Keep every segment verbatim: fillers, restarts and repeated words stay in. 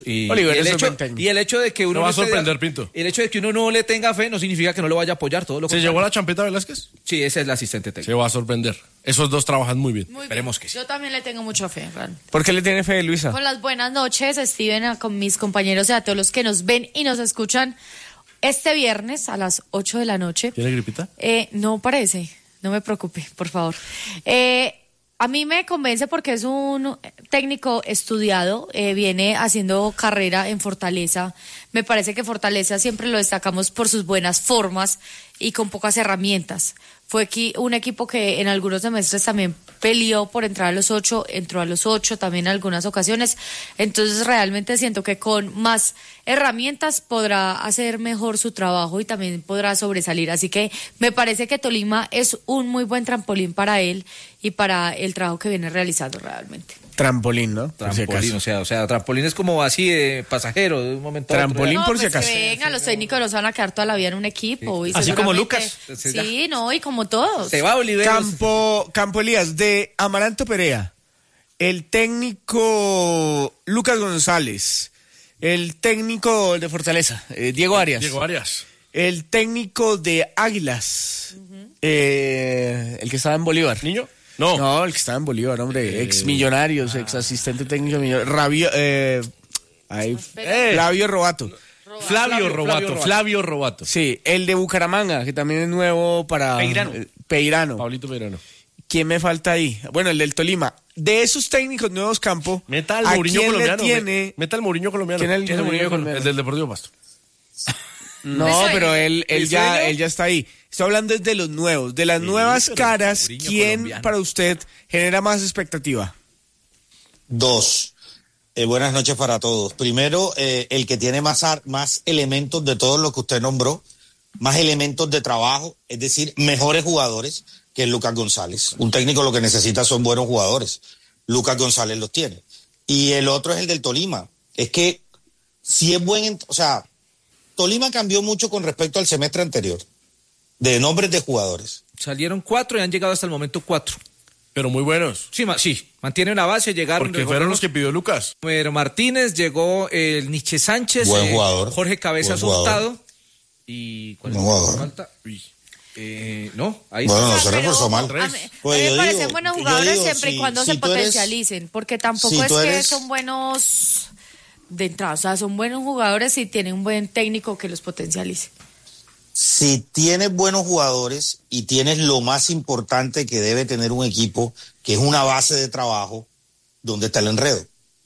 Y, Oliver, y, el eso hecho, es buen técnico. y el hecho de que uno No va a esté- sorprender, Pinto. El hecho de que uno no le tenga fe no significa que no lo vaya a apoyar, todo lo ¿Se contrario. llevó la Champeta Velázquez? Sí, ese es el asistente Se técnico. va a sorprender. Esos dos trabajan muy bien. Muy bien. Esperemos que sí. Yo también le tengo mucha fe, realmente. ¿Por qué le tiene fe, Luisa? Con las buenas noches, Steven, a- con mis compañeros y a todos los que nos ven y nos escuchan este viernes a las ocho de la noche. ¿Tiene gripita? Eh, no parece, no me preocupe, por favor. Eh, a mí me convence porque es un técnico estudiado, eh, viene haciendo carrera en Fortaleza. Me parece que Fortaleza siempre lo destacamos por sus buenas formas y con pocas herramientas. Fue aquí un equipo que en algunos semestres también peleó por entrar a los ocho, entró a los ocho también en algunas ocasiones. Entonces realmente siento que con más herramientas podrá hacer mejor su trabajo y también podrá sobresalir. Así que me parece que Tolima es un muy buen trampolín para él y para el trabajo que viene realizando realmente. Trampolín, ¿no? Por si Trampolín, acaso. o sea, o sea, trampolín es como así de pasajero, de un momento a otro. Trampolín. No, por si pues acaso. que venga, los técnicos no se van a quedar toda la vida en un equipo. Y Así como seguramente- Lucas. Sí, no, y como todos. Se va Oliver. Campo, Campo Elías, de Amaranto Perea, el técnico Lucas González, el técnico de Fortaleza, eh, Diego Arias, Diego Arias. el técnico de Águilas, eh, el que estaba en Bolívar. ¿Niño? No. No, el que estaba en Bolívar, hombre, ex millonarios, ex asistente técnico millonario, Rabio, eh, ahí, Eh. Flavio Robato. Flavio, Flavio Robato, Robato. Flavio Robato. Sí, el de Bucaramanga, que también es nuevo para... Peirano. eh, Peirano. Pablito Peirano. ¿Quién me falta ahí? Bueno, el del Tolima. De esos técnicos nuevos, Campo, Meta al ¿a Mourinho quién le colombiano. tiene? Meta al Mourinho colombiano. ¿Quién es el ¿Quién Mourinho colombiano? El del Deportivo Pasto. No, ¿Me sueño? pero él, él ¿Me ya, sueño? él ya está ahí. Estoy hablando de los nuevos, de las Sí, nuevas pero caras. Mourinho ¿Quién colombiano. para usted genera más expectativa? Dos. Eh, buenas noches para todos. Primero, eh, el que tiene más, ar- más elementos de todo lo que usted nombró, más elementos de trabajo, es decir, mejores jugadores, que es Lucas González. Un técnico lo que necesita son buenos jugadores. Lucas González los tiene. Y el otro es el del Tolima. Es que si es buen, ent- o sea, Tolima cambió mucho con respecto al semestre anterior, de nombres de jugadores. Salieron cuatro y han llegado hasta el momento cuatro. Pero muy buenos. Sí, ma- sí, mantiene una base, llegaron. Porque llegó fueron Carlos los que pidió Lucas. Romero Martínez, llegó el Nietzsche Sánchez, Buen jugador. Jorge Cabezas Buen jugador. Hurtado. ¿Y cuál es Buen el que jugador. falta? Uy, eh, no, ahí Bueno, está. no se Pero reforzó mal. A mí, Pues a mí yo me parecen digo- buenos yo jugadores digo, siempre y si- cuando si se tú eres- potencialicen, porque tampoco si es tú que eres- son buenos de entrada, o sea, son buenos jugadores y tienen un buen técnico que los potencialice. Si tienes buenos jugadores y tienes lo más importante que debe tener un equipo, que es una base de trabajo, ¿dónde está el enredo?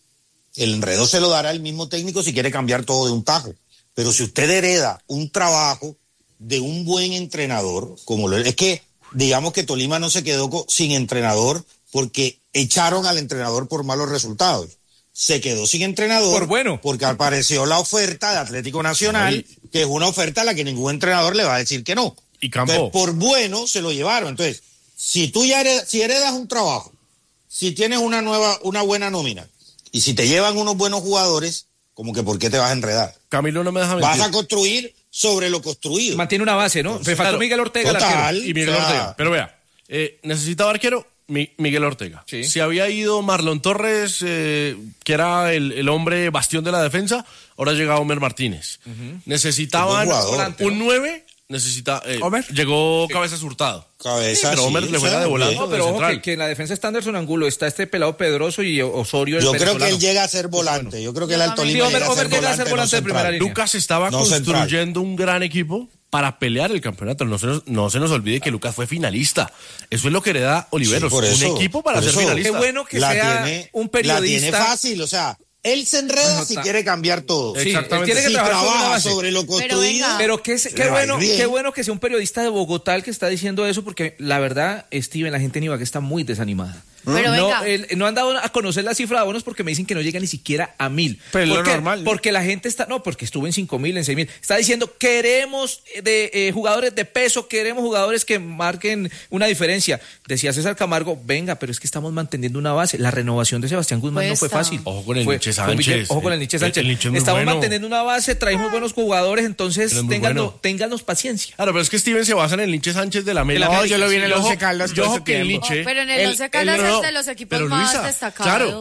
El enredo se lo dará el mismo técnico si quiere cambiar todo de un tajo. Pero si usted hereda un trabajo de un buen entrenador, como lo es que digamos que Tolima no se quedó co- sin entrenador porque echaron al entrenador por malos resultados. Se quedó sin entrenador Por bueno. porque apareció la oferta de Atlético Nacional, que es una oferta a la que ningún entrenador le va a decir que no. Y Campo. Entonces, por bueno se lo llevaron. Entonces, si tú ya heredas, si heredas un trabajo, si tienes una nueva, una buena nómina, y si te llevan unos buenos jugadores, como que ¿por qué te vas a enredar? Camilo no me deja mentir. Vas a construir sobre lo construido. Mantiene una base, ¿no? Le faltó claro. Miguel Ortega. el Total. arquero. Y Miguel O sea, Ortega. Pero vea, eh, necesitaba arquero Mi- Miguel Ortega. Sí. Si había ido Marlon Torres, eh, que era el, el hombre bastión de la defensa, ahora llega Homer Martínez. Necesitaban Un buen jugador. un nueve, necesita, eh, Homer. llegó Cabezas Hurtado. Cabeza, pero Homer sí, le o sea, juega de volante. No, de pero ojo central. que, que en la defensa está Anderson Angulo, está este pelado Pedroso y Osorio el Yo creo que venezolano. él llega a ser volante. Yo creo que Yo él al también. Tolima Sí, Homer- llega a ser Homer llega a ser volante, volante no de primera central. línea. Lucas estaba No central. construyendo un gran equipo para pelear el campeonato. No se, nos, no se nos olvide que Lucas fue finalista. Eso es lo que le da Oliveros. Sí, por eso, un equipo para por ser eso. finalista. Qué bueno que la sea tiene, un La periodista. tiene fácil, o sea, él se enreda No, si ta- quiere cambiar todo. Sí, Exactamente. él tiene que Si trabajar sobre una trabaja base. sobre lo Pero construido. venga. Pero qué, qué le va a ir bueno, bien. qué bueno que sea un periodista de Bogotá el que está diciendo eso, porque la verdad, Steven, la gente en Ibagué está muy desanimada. Pero no, venga. el- no han dado a conocer la cifra de abonos porque me dicen que no llega ni siquiera a mil. Pero es ¿Por lo qué? normal, ¿no? Porque la gente está, no, porque estuvo en cinco mil, en seis mil. Está diciendo, queremos de eh, jugadores de peso, queremos jugadores que marquen una diferencia. Decía César Camargo, venga, pero es que estamos manteniendo una base. La renovación de Sebastián Guzmán no fue Cuesta. fácil. Ojo con el Fue- Nietzsche fue un billete- Sánchez. Ojo con el Nietzsche El- Sánchez. el Nietzsche es muy Estamos bueno. manteniendo una base, traemos buenos jugadores, entonces Él es muy ténganlo- bueno. ténganos paciencia. Claro, pero es que Steven se basa en el Linche Sánchez de la América. No, yo lo vi en el Y ojo- Once Caldas y todo ojo ese que el tiempo. Linche- Oh, pero en el él- Once él Caldas no- es de los equipos pero más Luisa, destacados. Claro,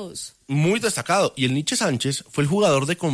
muy destacado. Y el Nietzsche Sánchez fue el jugador de